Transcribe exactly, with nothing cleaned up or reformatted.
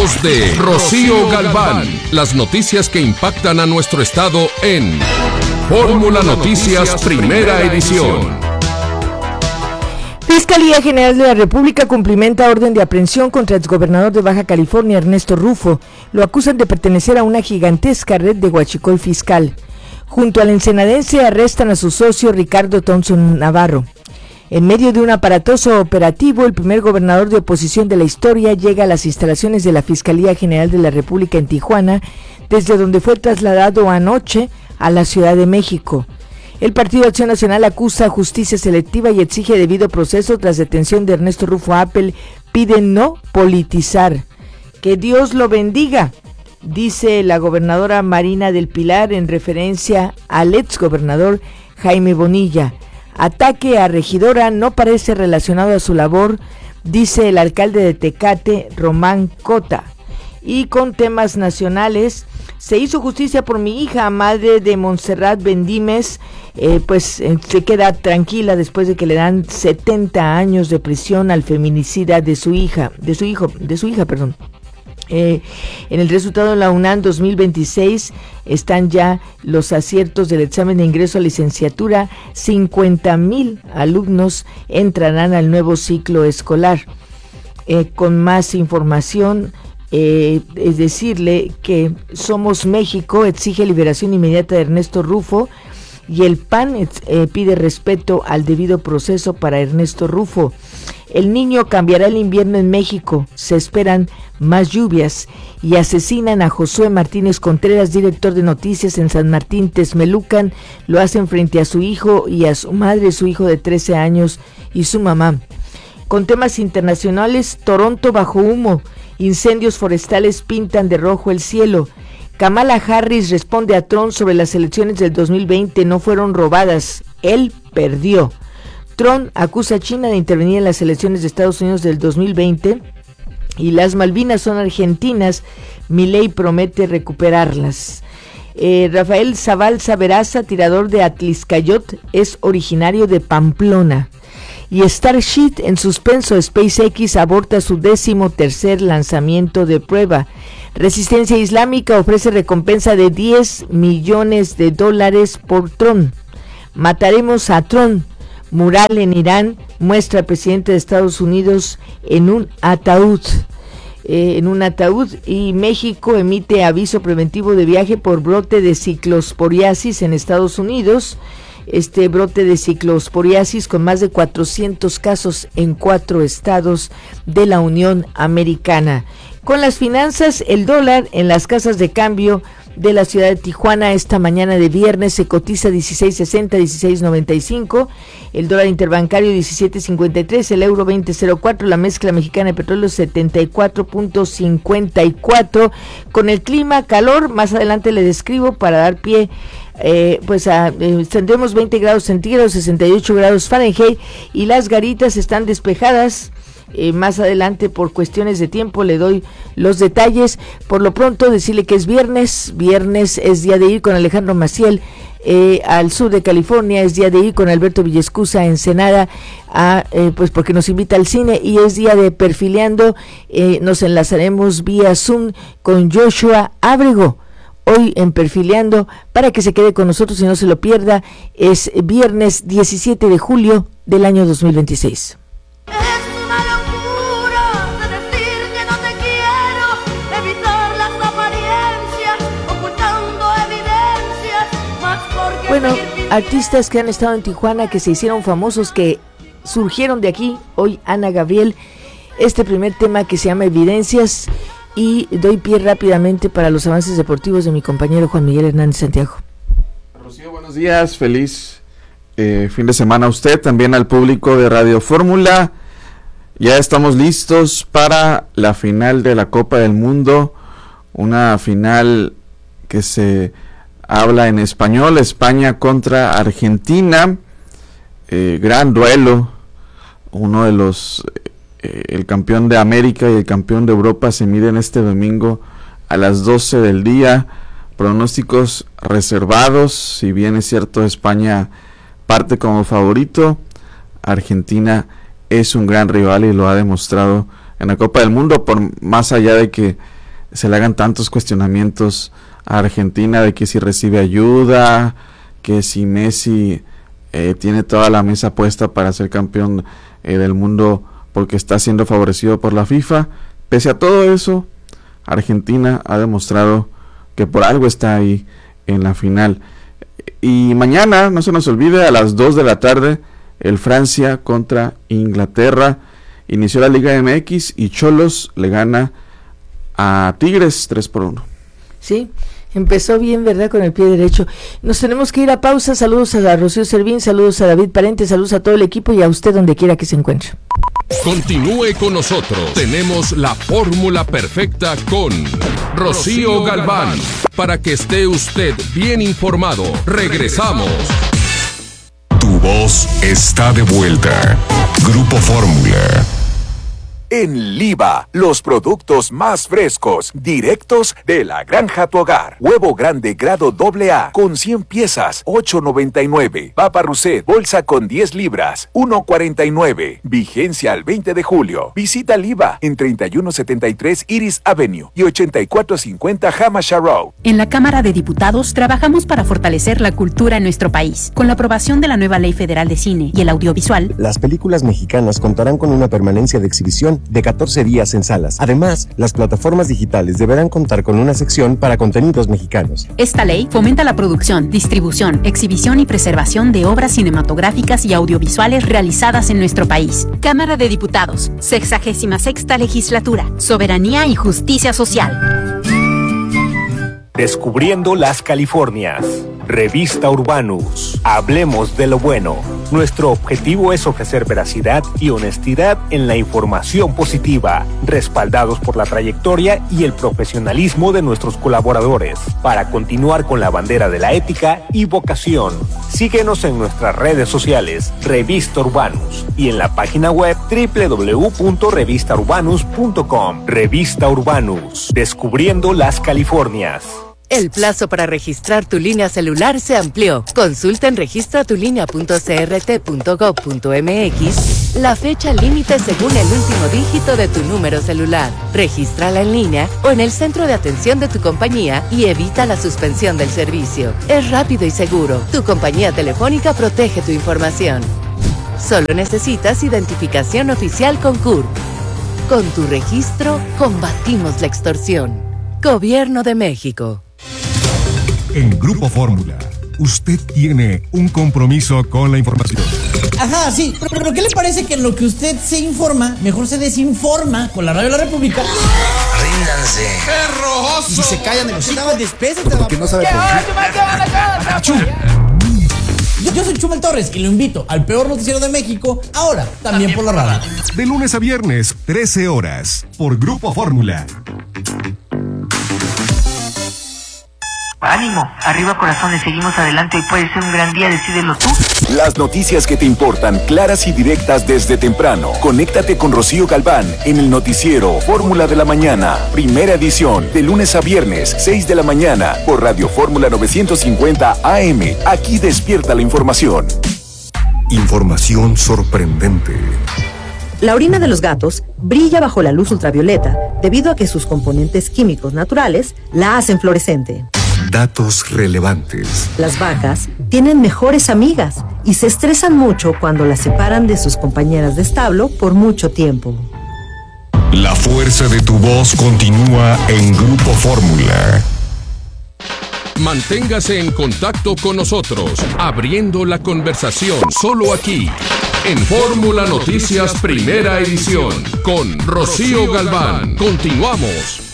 voz de Rocío Galván. Las noticias que impactan a nuestro estado en Fórmula Noticias Primera Edición. Fiscalía General de la República cumplimenta orden de aprehensión contra el exgobernador de Baja California, Ernesto Rufo. Lo acusan de pertenecer a una gigantesca red de huachicol fiscal. Junto al ensenadense arrestan a su socio Ricardo Thompson Navarro. En medio de un aparatoso operativo, el primer gobernador de oposición de la historia llega a las instalaciones de la Fiscalía General de la República en Tijuana, desde donde fue trasladado anoche a la Ciudad de México. El Partido Acción Nacional acusa justicia selectiva y exige debido proceso tras detención de Ernesto Rufo Appel. Pide no politizar. Que Dios lo bendiga, dice la gobernadora Marina del Pilar en referencia al exgobernador Jaime Bonilla. Ataque a regidora no parece relacionado a su labor, dice el alcalde de Tecate, Román Cota. Y con temas nacionales, se hizo justicia por mi hija, madre de Montserrat Bendímez, eh, pues eh, se queda tranquila después de que le dan setenta años de prisión al feminicida de su hija, de su hijo, de su hija, perdón. Eh, en el resultado de la UNAM dos mil veintiséis están ya los aciertos del examen de ingreso a licenciatura. cincuenta mil alumnos entrarán al nuevo ciclo escolar. Eh, con más información, eh, es decirle que Somos México exige liberación inmediata de Ernesto Rufo y el P A N eh, pide respeto al debido proceso para Ernesto Rufo. El Niño cambiará el invierno en México, se esperan más lluvias, y asesinan a Josué Martínez Contreras, director de noticias en San Martín Texmelucan. Lo hacen frente a su hijo y a su madre, su hijo de trece años y su mamá. Con temas internacionales, Toronto bajo humo, incendios forestales pintan de rojo el cielo. Kamala Harris responde a Trump sobre las elecciones del dos mil veinte, no fueron robadas, él perdió. Trump acusa a China de intervenir en las elecciones de Estados Unidos del dos mil veinte y las Malvinas son argentinas. Milei promete recuperarlas. Eh, Rafael Zabalza Veraza, tirador de Atliscayot, es originario de Pamplona. Y Starship en suspenso, SpaceX aborta su décimo tercer lanzamiento de prueba. Resistencia Islámica ofrece recompensa de diez millones de dólares por Trump. Mataremos a Trump. Mural en Irán muestra al presidente de Estados Unidos en un ataúd, eh, en un ataúd y México emite aviso preventivo de viaje por brote de ciclosporiasis en Estados Unidos. Este brote de ciclosporiasis con más de cuatrocientos casos en cuatro estados de la Unión Americana. Con las finanzas, el dólar en las casas de cambio de la ciudad de Tijuana esta mañana de viernes se cotiza dieciséis sesenta, dieciséis noventa y cinco, el dólar interbancario diecisiete cincuenta y tres, el euro veinte cero cuatro, la mezcla mexicana de petróleo setenta y cuatro punto cincuenta y cuatro. Con el clima, calor, más adelante le describo para dar pie, eh, pues a, eh, tendremos veinte grados centígrados, sesenta y ocho grados Fahrenheit y las garitas están despejadas. Eh, más adelante por cuestiones de tiempo le doy los detalles. Por lo pronto decirle que es viernes, viernes es día de ir con Alejandro Maciel eh, al sur de California, es día de ir con Alberto Villescusa a Ensenada, a, eh, pues porque nos invita al cine, y es día de Perfileando, eh, nos enlazaremos vía Zoom con Joshua Ábrego hoy en Perfileando para que se quede con nosotros y no se lo pierda. Es viernes diecisiete de julio del año dos mil veintiséis. Bueno, artistas que han estado en Tijuana, que se hicieron famosos, que surgieron de aquí. Hoy Ana Gabriel, este primer tema que se llama Evidencias, y doy pie rápidamente para los avances deportivos de mi compañero Juan Miguel Hernández Santiago. Rocío, buenos días, feliz eh, fin de semana a usted, también al público de Radio Fórmula. Ya estamos listos para la final de la Copa del Mundo, una final que se habla en español, España contra Argentina, eh, gran duelo, uno de los, eh, el campeón de América y el campeón de Europa se miden este domingo a las doce del día, pronósticos reservados, si bien es cierto España parte como favorito, Argentina es un gran rival y lo ha demostrado en la Copa del Mundo, por más allá de que se le hagan tantos cuestionamientos a Argentina de que si recibe ayuda, que si Messi eh, tiene toda la mesa puesta para ser campeón eh, del mundo porque está siendo favorecido por la FIFA. Pese a todo eso, Argentina ha demostrado que por algo está ahí en la final. Y mañana, no se nos olvide, a las dos de la tarde, el Francia contra Inglaterra. Inició la Liga M X y Xolos le gana a Tigres tres por uno. Sí, empezó bien, ¿verdad? Con el pie derecho. Nos tenemos que ir a pausa. Saludos a Rocío Servín, saludos a David Parente, saludos a todo el equipo y a usted donde quiera que se encuentre. Continúe con nosotros. Tenemos la fórmula perfecta con Rocío Galván. Para que esté usted bien informado. Regresamos. Tu voz está de vuelta. Grupo Fórmula. En Liva, los productos más frescos, directos de la granja a tu hogar. Huevo grande grado doble A con cien piezas, ocho noventa y nueve. Papa Rousset, bolsa con diez libras, uno cuarenta y nueve. Vigencia al veinte de julio. Visita Liva en treinta y uno setenta y tres Iris Avenue y ochenta y cuatro cincuenta Hamasha Road. En la Cámara de Diputados trabajamos para fortalecer la cultura en nuestro país. Con la aprobación de la nueva Ley Federal de Cine y el Audiovisual, las películas mexicanas contarán con una permanencia de exhibición de catorce días en salas. Además, las plataformas digitales deberán contar con una sección para contenidos mexicanos. Esta ley fomenta la producción, distribución, exhibición y preservación de obras cinematográficas y audiovisuales realizadas en nuestro país. Cámara de Diputados, sexagésima sexta legislatura, soberanía y justicia social. Descubriendo las Californias. Revista Urbanus. Hablemos de lo bueno. Nuestro objetivo es ofrecer veracidad y honestidad en la información positiva, respaldados por la trayectoria y el profesionalismo de nuestros colaboradores, para continuar con la bandera de la ética y vocación. Síguenos en nuestras redes sociales, Revista Urbanus, y en la página web doble u doble u doble u punto revista urbanus punto com. Revista Urbanus. Descubriendo las Californias. El plazo para registrar tu línea celular se amplió. Consulta en registra tu línea punto c r t punto gov punto m x la fecha límite según el último dígito de tu número celular. Regístrala en línea o en el centro de atención de tu compañía y evita la suspensión del servicio. Es rápido y seguro. Tu compañía telefónica protege tu información. Solo necesitas identificación oficial con C U R P. Con tu registro, combatimos la extorsión. Gobierno de México. En Grupo Fórmula, usted tiene un compromiso con la información. Ajá, sí, pero, pero ¿qué le parece que en lo que usted se informa, mejor se desinforma con la Radio de la República? Ríndanse. ¡Perroso! Y si se callan de los hijos, despésate. Porque no sabe por qué. Yo, yo soy Chumel Torres y lo invito al peor noticiero de México, ahora también, también por la radio. De lunes a viernes, trece horas, por Grupo Fórmula. Ánimo, arriba corazones, seguimos adelante y puede ser un gran día, decídelo tú. Las noticias que te importan, claras y directas desde temprano. Conéctate con Rocío Galván en el noticiero Fórmula de la Mañana, primera edición, de lunes a viernes, seis de la mañana, por Radio Fórmula novecientos cincuenta A M. Aquí despierta la información. Información sorprendente. La orina de los gatos brilla bajo la luz ultravioleta debido a que sus componentes químicos naturales la hacen fluorescente. Datos relevantes. Las vacas tienen mejores amigas y se estresan mucho cuando las separan de sus compañeras de establo por mucho tiempo. La fuerza de tu voz continúa en Grupo Fórmula. Manténgase en contacto con nosotros, abriendo la conversación solo aquí, en Fórmula Noticias Primera Edición, con Rocío Galván. Continuamos.